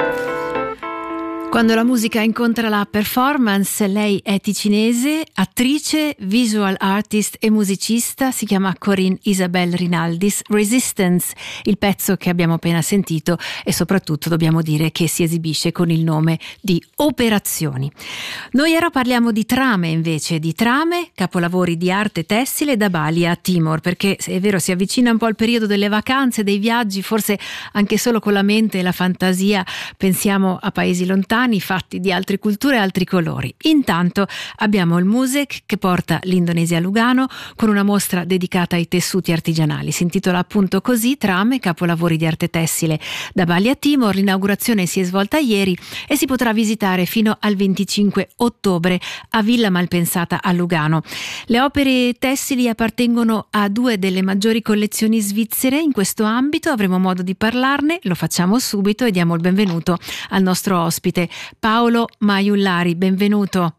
Quando la musica incontra la performance, lei è ticinese, attrice, visual artist e musicista, si chiama Corinne Isabelle Rinaldis. Resistance, il pezzo che abbiamo appena sentito, e soprattutto dobbiamo dire che si esibisce con il nome di Operazioni. Noi ora parliamo di Trame invece, di Trame, capolavori di arte tessile da Bali a Timor, perché è vero, si avvicina un po' il periodo delle vacanze, dei viaggi, forse anche solo con la mente e la fantasia pensiamo a paesi lontani, fatti di altre culture e altri colori. Intanto abbiamo il Musek che porta l'Indonesia a Lugano con una mostra dedicata ai tessuti artigianali. Si intitola appunto così, Trame, capolavori di arte tessile da Bali a Timor. L'inaugurazione si è svolta ieri e si potrà visitare fino al 25 ottobre a Villa Malpensata a Lugano. Le opere tessili appartengono a due delle maggiori collezioni svizzere in questo ambito. Avremo modo di parlarne, lo facciamo subito e diamo il benvenuto al nostro ospite Paolo Maiullari. Benvenuto.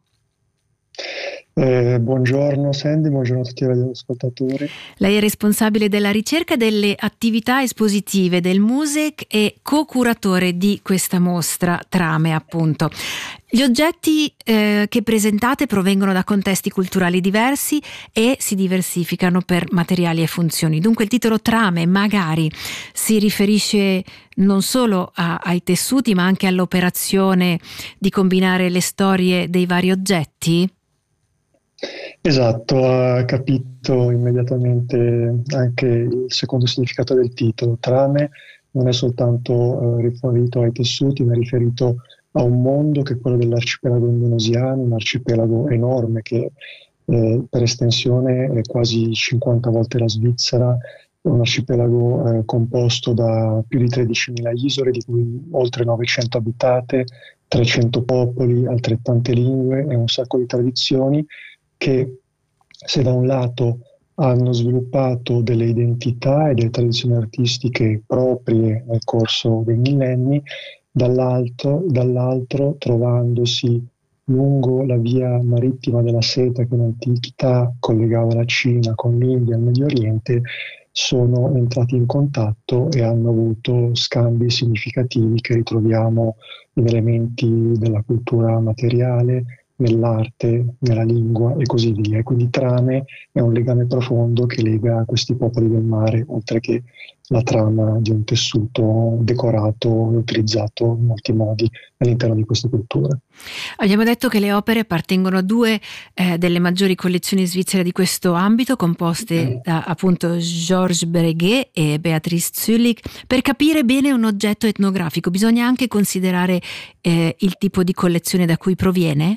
Buongiorno Sandy, buongiorno a tutti i radioascoltatori. Lei è responsabile della ricerca delle attività espositive del Musek e co-curatore di questa mostra Trame, appunto. Gli oggetti che presentate provengono da contesti culturali diversi e si diversificano per materiali e funzioni. Dunque il titolo Trame magari si riferisce non solo ai tessuti ma anche all'operazione di combinare le storie dei vari oggetti? Esatto, ha capito immediatamente anche il secondo significato del titolo. Trame non è soltanto riferito ai tessuti, ma è riferito a un mondo che è quello dell'arcipelago indonesiano, un arcipelago enorme che per estensione è quasi 50 volte la Svizzera, è un arcipelago composto da più di 13.000 isole, di cui oltre 900 abitate, 300 popoli, altrettante lingue e un sacco di tradizioni che, se da un lato hanno sviluppato delle identità e delle tradizioni artistiche proprie nel corso dei millenni, dall'altro trovandosi lungo la via marittima della seta che in antichità collegava la Cina con l'India e il Medio Oriente, sono entrati in contatto e hanno avuto scambi significativi che ritroviamo in elementi della cultura materiale, nell'arte, nella lingua e così via. Quindi Trame è un legame profondo che lega questi popoli del mare, oltre che la trama di un tessuto decorato e utilizzato in molti modi all'interno di queste culture. Abbiamo detto che le opere appartengono a due delle maggiori collezioni svizzere di questo ambito, composte da appunto Georges Breguet e Beatrice Züllig. Per capire bene un oggetto etnografico bisogna anche considerare il tipo di collezione da cui proviene?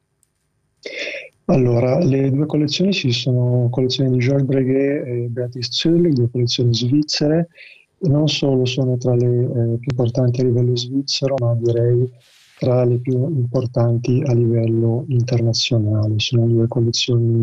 Allora, le due collezioni sono collezioni di Georges Breguet e Beatrice Züllig, due collezioni svizzere, e non solo sono tra le più importanti a livello svizzero, ma direi tra le più importanti a livello internazionale. Sono due collezioni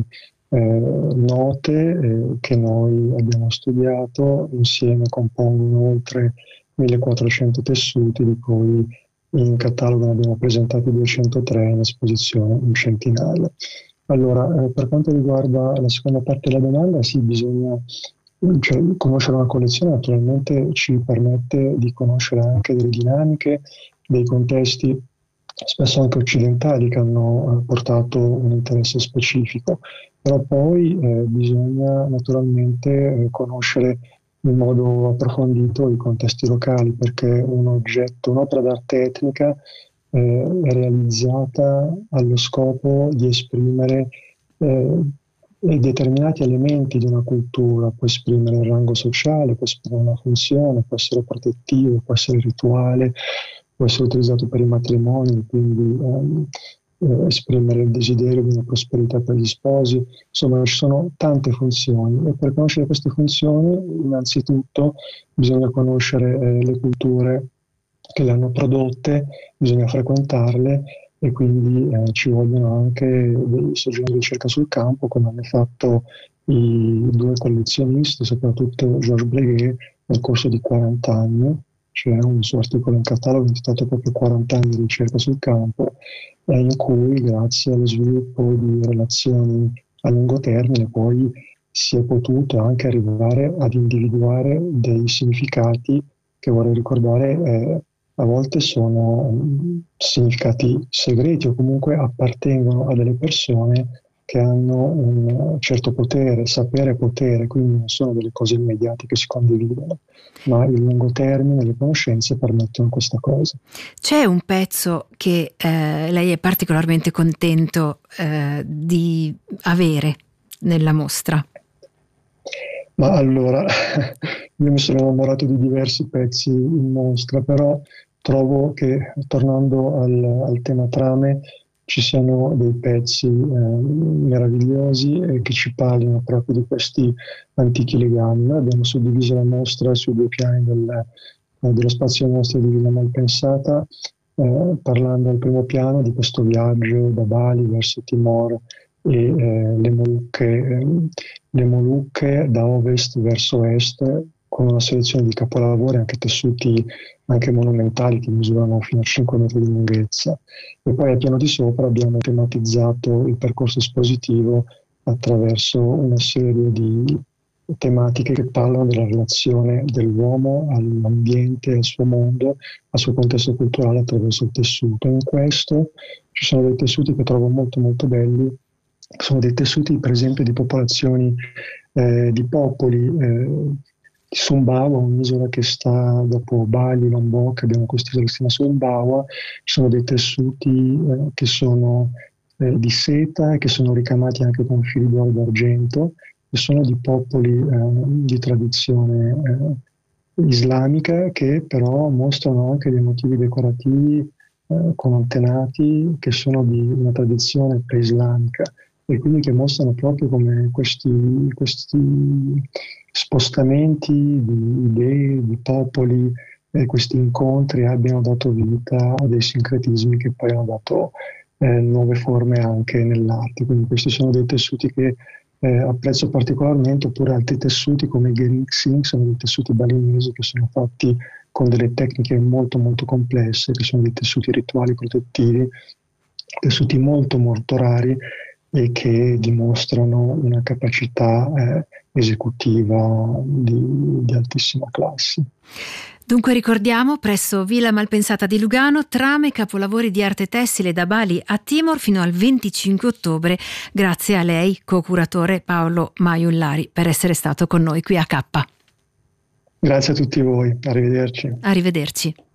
note che noi abbiamo studiato, insieme compongono oltre 1400 tessuti, di cui in catalogo ne abbiamo presentati 203, in esposizione un centinaio. Allora, per quanto riguarda la seconda parte della domanda, sì, bisogna conoscere una collezione, naturalmente ci permette di conoscere anche delle dinamiche, dei contesti spesso anche occidentali che hanno portato un interesse specifico, però poi bisogna naturalmente conoscere in modo approfondito i contesti locali, perché un oggetto, un'opera d'arte etnica è realizzata allo scopo di esprimere determinati elementi di una cultura, può esprimere il rango sociale, può esprimere una funzione, può essere protettivo, può essere rituale, può essere utilizzato per i matrimoni, quindi esprimere il desiderio di una prosperità per gli sposi. Insomma, ci sono tante funzioni e per conoscere queste funzioni innanzitutto bisogna conoscere le culture che le hanno prodotte, bisogna frequentarle e quindi ci vogliono anche dei soggetti di ricerca sul campo, come hanno fatto i due collezionisti, soprattutto Georges Breguet nel corso di 40 anni. C'è un suo articolo in catalogo intitolato proprio 40 anni di ricerca sul campo, in cui grazie allo sviluppo di relazioni a lungo termine poi si è potuto anche arrivare ad individuare dei significati che, vorrei ricordare, a volte sono significati segreti o comunque appartengono a delle persone che hanno un certo potere, sapere potere, quindi non sono delle cose immediate che si condividono, ma il lungo termine, le conoscenze permettono questa cosa. C'è un pezzo che lei è particolarmente contento di avere nella mostra? Ma allora, io mi sono innamorato di diversi pezzi in mostra, però trovo che, tornando al tema trame, ci siano dei pezzi meravigliosi che ci parlino proprio di questi antichi legami. Noi abbiamo suddiviso la mostra sui due piani dello spazio mostra di Villa Malpensata, parlando al primo piano di questo viaggio da Bali verso Timor e le Molucche da ovest verso est, con una selezione di capolavori, anche tessuti anche monumentali che misurano fino a 5 metri di lunghezza. E poi al piano di sopra abbiamo tematizzato il percorso espositivo attraverso una serie di tematiche che parlano della relazione dell'uomo all'ambiente, al suo mondo, al suo contesto culturale attraverso il tessuto. In questo ci sono dei tessuti che trovo molto molto belli. Sono dei tessuti, per esempio, di popolazioni, di popoli di Sumbawa, un'isola che sta dopo Bali, Lombok, abbiamo quest'isola che si chiama Sumbawa. Ci sono dei tessuti che sono di seta e che sono ricamati anche con fili d'oro d'argento, che sono di popoli di tradizione islamica, che però mostrano anche dei motivi decorativi con antenati che sono di una tradizione pre-islamica, e quindi che mostrano proprio come questi spostamenti di idee, di popoli, questi incontri abbiano dato vita a dei sincretismi che poi hanno dato nuove forme anche nell'arte. Quindi questi sono dei tessuti che apprezzo particolarmente, oppure altri tessuti come i Gerixing, sono dei tessuti balinesi che sono fatti con delle tecniche molto molto complesse, che sono dei tessuti rituali protettivi, tessuti molto molto rari e che dimostrano una capacità esecutiva di altissima classe. Dunque ricordiamo, presso Villa Malpensata di Lugano, trame e capolavori di arte tessile da Bali a Timor fino al 25 ottobre. Grazie a lei, co-curatore Paolo Maiullari, per essere stato con noi qui a K. Grazie a tutti voi, arrivederci. Arrivederci.